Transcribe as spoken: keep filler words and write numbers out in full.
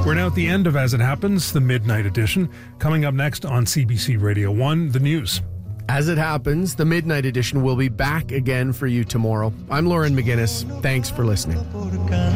We're now at the end of As It Happens, the Midnight Edition. Coming up next on C B C Radio one, the news. As It Happens, the Midnight Edition will be back again for you tomorrow. I'm Lauren McGinnis. Thanks for listening.